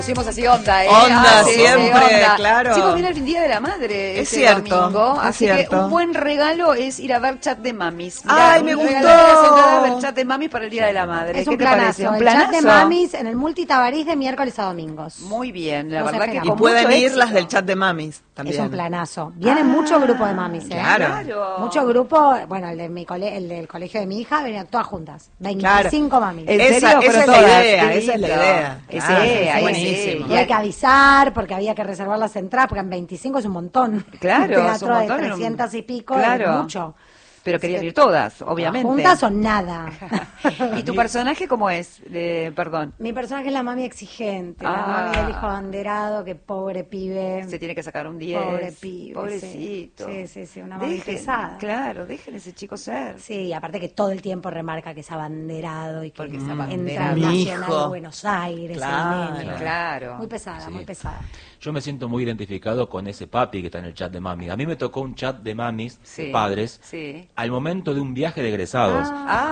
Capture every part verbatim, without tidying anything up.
Hicimos así onda, ¿eh? Onda, ah, sí, siempre, onda. claro. Chicos, viene el Día de la Madre Es este cierto, domingo, es así cierto. que un buen regalo es ir a ver Chat de Mamis. Mirá, Ay, me un gustó. regalo de las entradas a ver Chat de Mamis para el Día de la Madre. Es ¿Qué un te planazo, parece? ¿Un el planazo? Chat de Mamis en el Multitabarís de miércoles a domingos. Muy bien, la Los verdad que esperamos. Y con pueden mucho ir éxito. las del Chat de Mamis también. Es un planazo. Vienen Ah, muchos grupos de mamis, ¿eh? claro. Claro. Mucho grupo, bueno, el, de mi cole, el del colegio de mi hija, venían todas juntas. veinticinco mamis. ¿En Esa- serio? esa Fueron es la todas. idea, Qué esa es la lindo. idea. Ese, Claro, ahí buenísimo. sí. Y hay que avisar porque había que reservar las entradas, porque en veinticinco es un montón. Claro, Un es un teatro montón, de era un- trescientas y pico, Claro. es mucho. Pero querían ir todas, obviamente. ¿Juntas o nada? ¿Y tu personaje cómo es? Eh, perdón. Mi personaje es la mami exigente, Ah. la mami del hijo abanderado, que pobre pibe. Se tiene que sacar un diez. Pobre pibe, Pobrecito. sí. Sí, sí, sí, una mami Dejen, pesada. Claro, dejen ese chico ser. Sí, y aparte que todo el tiempo remarca que es abanderado y que Porque es entra abanderado. al Mi Nacional hijo. de Buenos Aires, Claro. el nene. Claro. Muy pesada, Sí. muy pesada. Yo me siento muy identificado con ese papi que está en el chat de mamis. A mí me tocó un chat de mamis, Sí, de padres, sí. al momento de un viaje de egresados.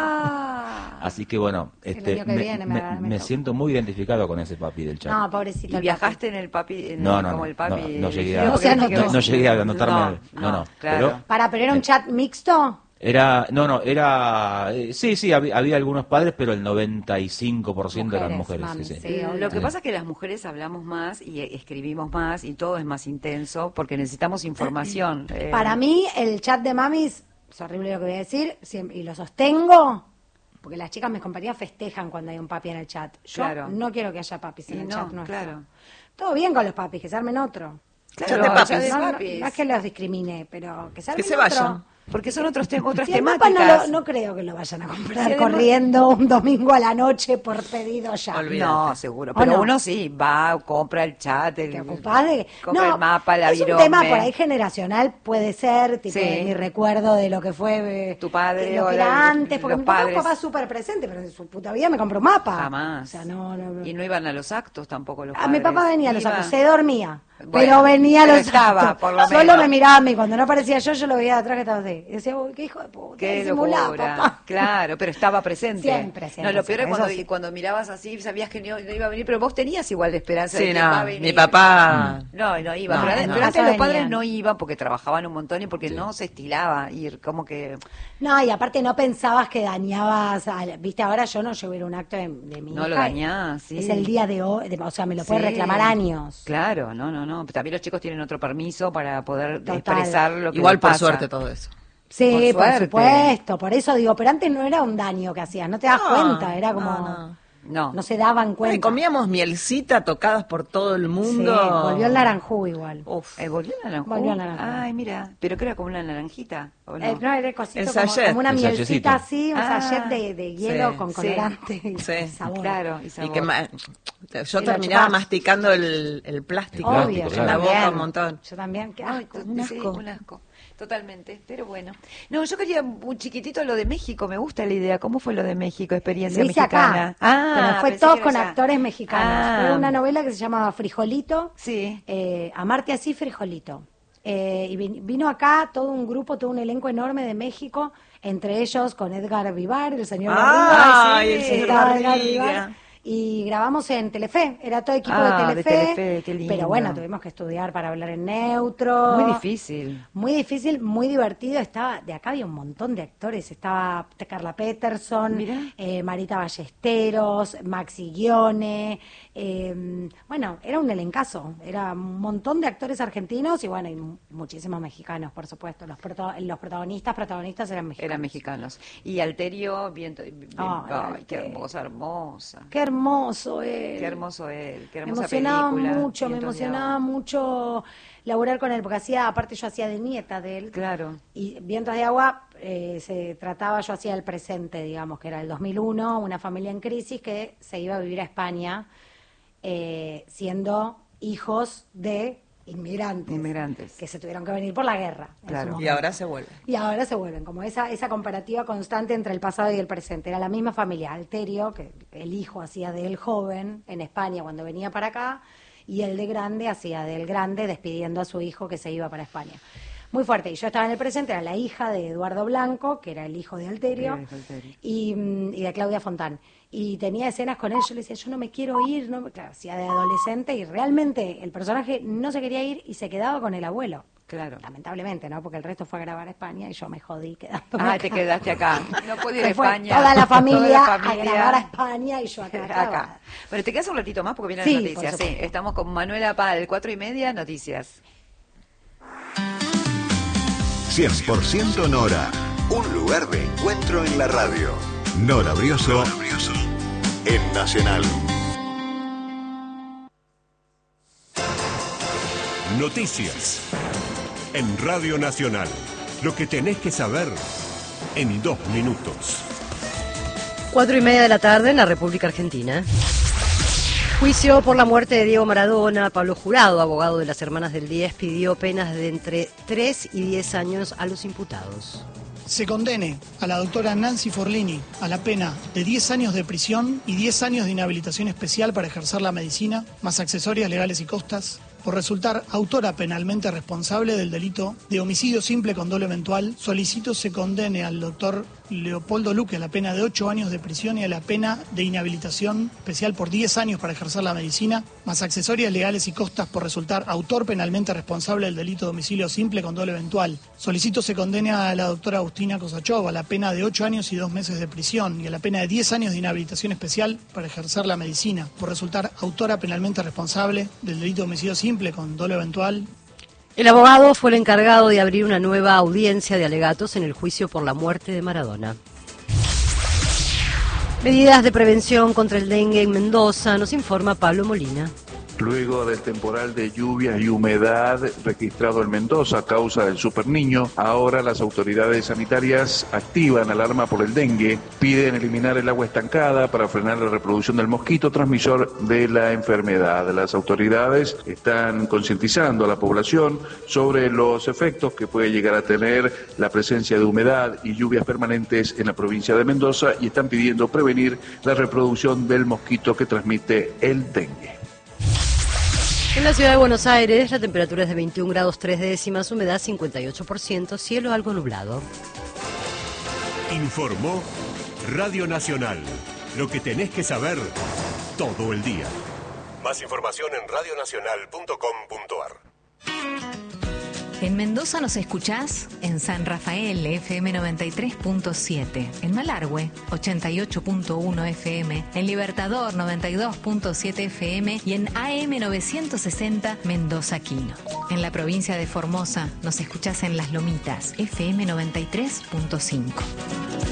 Ah. Así que bueno, El este, año que me, viene me me- agarra- me me toca. siento muy identificado con ese papi del chat. No, pobrecito. ¿Y el viajaste en el papi? En No, el- no, como no, el papi? no, no llegué Sí, a, No porque se viste anotó. que- no, no llegué a anotarme, No, al- no, no, claro. pero ¿Para, pero era un chat mixto? era, no, no, era, eh, sí, sí, había, había algunos padres, pero el noventa y cinco por ciento eran Mujeres, mujeres, sí, mamis, sí. sí. Eh, Lo que Sí. pasa es que las mujeres hablamos más y eh, escribimos más y todo es más intenso porque necesitamos información. eh. Para mí, el chat de mamis, es horrible lo que voy a decir, siempre- y lo sostengo, porque las chicas, mis compañeras, festejan cuando hay un papi en el chat. Yo Claro. no quiero que haya papis en Y el no, chat nuestro. claro. Todo bien con los papis, que se armen otro. Claro, Chat de papis. chat de No, no, papis. no es que los discrimine, pero que se armen Que se otro. vayan. Porque son otros tem- otras Si el mapa temáticas. no, lo- no creo que lo vayan a comprar Sí, además- corriendo un domingo a la noche por pedido ya. Olvídate. No, seguro. ¿O Pero no? uno sí va, compra el chat, el, ¿Te ocupás de...? compra No, el mapa, la es un virome. tema por ahí generacional, puede ser, tipo Sí. de mi recuerdo de lo que fue... eh, Tu padre lo o que era la- antes, porque los mi papá padres. es un papá súper presente, pero en su puta vida me compró un mapa. Jamás. O sea, no, no, no. Y no iban a los actos tampoco los A mi padres. papá venía a los Iba. actos, se dormía, Bueno, pero venía a pero los estaba, actos. por lo Solo menos. me miraba a mí, cuando no aparecía yo, yo lo veía de atrás que estaba así. Y decía, uy, qué hijo de puta, Qué disimulá, locura. papá. Claro, pero estaba presente. Siempre, siempre, No, lo peor siempre, es cuando, eso sí. cuando mirabas así, sabías que no, no iba a venir, pero vos tenías igual de esperanza de Sí, que va a no, venir. mi papá... No, no iba. No, pero, no. pero antes Eso los padres venían. no iban porque trabajaban un montón y porque Sí. no se estilaba ir, como que... No, y aparte no pensabas que dañabas, al- viste, ahora yo no llevo a ir a un acto de, de mi No lo hija. dañás, sí. Es el día de hoy, de- o sea, me lo puede Sí. reclamar años. Claro, no, no, no. También los chicos tienen otro permiso para poder Total. expresar lo que Igual les por pasa. suerte todo eso. Sí, Por por, suerte. supuesto, por eso digo, pero antes no era un daño que hacías, no te das No, cuenta, era como, no, no, no. No. se daban Bueno, y cuenta. comíamos mielcita tocadas por todo el Sí, mundo. volvió el naranjú igual. Uf. Eh, ¿Volvió el naranjú? Volvió el naranjú. Ay, mira, pero que era como una naranjita, ¿o no? Eh, no, era el cosito El como, sachet. como una El mielcita sachetcito. así, un Ah, sachet de, de hielo sí, con sí, colorante y sí. sabor. Claro, y Y sabor. que ma- yo Y lo terminaba chupás. masticando el, el plástico. El Obvio, plástico, yo en la claro. boca también. un montón. Yo también, qué Ay, asco, to- un sí, asco. un asco. Totalmente, pero bueno. No, yo quería un chiquitito lo de México, me gusta la idea. ¿Cómo fue lo de México, experiencia Lo hice mexicana? acá, Ah, pero fue pensé todo que era con allá. actores mexicanos. Ah. Fue una novela que se llamaba Frijolito, Sí. eh, Amarte así, Frijolito. Eh, y vin- vino acá todo un grupo, todo un elenco enorme de México, entre ellos con Edgar Vivar, el señor Ah, Barriga, el señor estaba Edgar Barriga. Vivar, y grabamos en Telefe, era todo equipo Ah, de de Telefe, Telefe, qué lindo. pero bueno, tuvimos que estudiar para hablar en neutro. Muy difícil. Muy difícil, muy divertido. Estaba, de acá había un montón de actores. Estaba Carla Peterson, Mirá. eh, Marita Ballesteros, Maxi Guione. eh, bueno, era un elencazo. Era un montón de actores argentinos y bueno, y mu- muchísimos mexicanos, por supuesto. Los, proto- los protagonistas, protagonistas eran mexicanos. Eran mexicanos. Y Alterio, bien, bien- Ah, ay, qué Alterio. hermosa, hermosa. Qué hermoso él. Qué hermoso él, qué Me hermosa emocionaba película. mucho, me Vientos de emocionaba agua. mucho laburar con él, porque hacía, aparte yo hacía de nieta de él. Claro. Y Vientos de Agua eh, se trataba, yo hacía el presente, digamos, que era el dos mil uno, una familia en crisis que se iba a vivir a España, eh, siendo hijos de inmigrantes. Inmigrantes. Que se tuvieron que venir por la guerra. en su Claro. Y momento. ahora se vuelve. Y ahora se vuelven, como esa, esa comparativa constante entre el pasado y el presente. Era la misma familia, Alterio, que el hijo hacía de él joven en España cuando venía para acá, y el de grande hacía del grande despidiendo a su hijo que se iba para España. muy fuerte. Y yo estaba en el presente, era la hija de Eduardo Blanco, que era el hijo de Alterio, Era el hijo de Alterio. y, mm, y de Claudia Fontán. Y tenía escenas con él, yo le decía, yo no me quiero ir, no, me- claro, hacía de adolescente, y realmente el personaje no se quería ir y se quedaba con el abuelo. Claro. Lamentablemente, ¿no? Porque el resto fue a grabar a España y yo me jodí quedándome Ah, acá. te quedaste acá. No puedo ir a Se fue España. toda la familia, Toda la a familia. grabar a España y yo acá. Acá. clavada. Bueno, te quedas un ratito más porque vienen Sí, las por noticias. Sí, supuesto. estamos con Manuela Pal, cuatro y media, noticias. cien por ciento Nora. Un lugar de encuentro en la radio. Nora Brioso. En Nacional. Noticias. En Radio Nacional. Lo que tenés que saber en dos minutos. Cuatro y media de la tarde en la República Argentina. Juicio por la muerte de Diego Maradona. Pablo Jurado, abogado de las Hermanas del diez, pidió penas de entre tres y diez años a los imputados. Se condene a la doctora Nancy Forlini a la pena de diez años de prisión y diez años de inhabilitación especial para ejercer la medicina, más accesorias legales y costas, por resultar autora penalmente responsable del delito de homicidio simple con dolo eventual. Solicito se condene al doctor Leopoldo Luque a la pena de ocho años de prisión y a la pena de inhabilitación especial por diez años para ejercer la medicina, más accesorias legales y costas por resultar autor penalmente responsable del delito de homicidio simple con dolo eventual. Solicito se condene a la doctora Agustina Kosachova a la pena de ocho años y dos meses de prisión y a la pena de diez años de inhabilitación especial para ejercer la medicina por resultar autora penalmente responsable del delito de homicidio simple con dolo eventual. El abogado fue el encargado de abrir una nueva audiencia de alegatos en el juicio por la muerte de Maradona. Medidas de prevención contra el dengue en Mendoza, nos informa Pablo Molina. Luego del temporal de lluvias y humedad registrado en Mendoza a causa del superniño, ahora las autoridades sanitarias activan alarma por el dengue, piden eliminar el agua estancada para frenar la reproducción del mosquito transmisor de la enfermedad. Las autoridades están concientizando a la población sobre los efectos que puede llegar a tener la presencia de humedad y lluvias permanentes en la provincia de Mendoza y están pidiendo prevenir la reproducción del mosquito que transmite el dengue. En la ciudad de Buenos Aires, la temperatura es de veintiún grados tres décimas, humedad cincuenta y ocho por ciento, cielo algo nublado. Informó Radio Nacional. Lo que tenés que saber todo el día. Más información en radio nacional punto com punto a r. En Mendoza nos escuchás en San Rafael, F M noventa y tres punto siete, en Malargüe, ochenta y ocho punto uno F M, en Libertador, noventa y dos punto siete F M y en A M novecientos sesenta Mendoza Quino. En la provincia de Formosa nos escuchás en Las Lomitas, F M noventa y tres punto cinco.